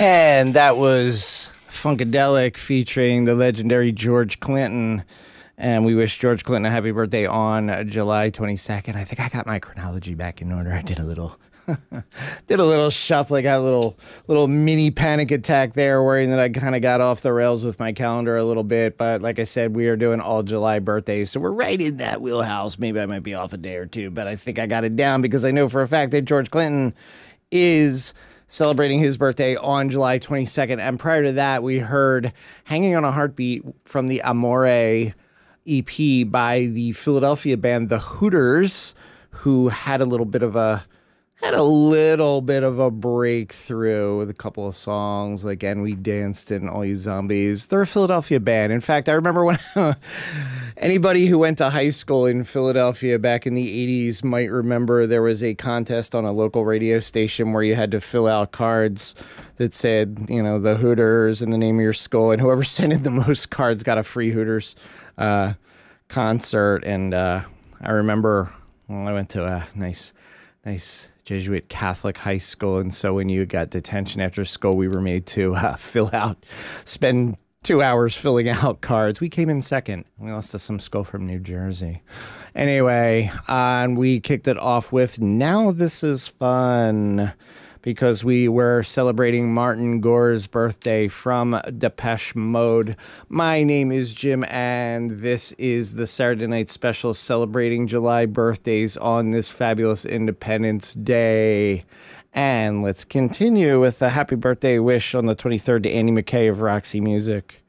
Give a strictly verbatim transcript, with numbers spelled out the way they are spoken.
And that was Funkadelic featuring the legendary George Clinton. And we wish George Clinton a happy birthday on July twenty-second. I think I got my chronology back in order. I did a little did a little shuffle. I got a little little mini panic attack there, worrying that I kind of got off the rails with my calendar a little bit. But like I said, we are doing all July birthdays, so we're right in that wheelhouse. Maybe I might be off a day or two, but I think I got it down because I know for a fact that George Clinton is celebrating his birthday on July twenty-second. And prior to that, we heard Hanging on a Heartbeat from the Amore E P by the Philadelphia band The Hooters, who had a little bit of a had a little bit of a breakthrough with a couple of songs like And We Danced and All You Zombies. They're a Philadelphia band. In fact, I remember when anybody who went to high school in Philadelphia back in the eighties might remember there was a contest on a local radio station where you had to fill out cards that said, you know, the Hooters and the name of your school, and whoever sent in the most cards got a free Hooters uh, concert. And uh, I remember, well, I went to a nice, nice Jesuit Catholic high school, and so when you got detention after school, we were made to uh, fill out, spend two hours filling out cards. We came in second. We lost to some school from New Jersey. Anyway, uh, and we kicked it off with Now This Is Fun, because we were celebrating Martin Gore's birthday from Depeche Mode. My name is Jim, and this is the Saturday Night Special celebrating July birthdays on this fabulous Independence Day. And let's continue with a happy birthday wish on the twenty-third to Andy McKay of Roxy Music.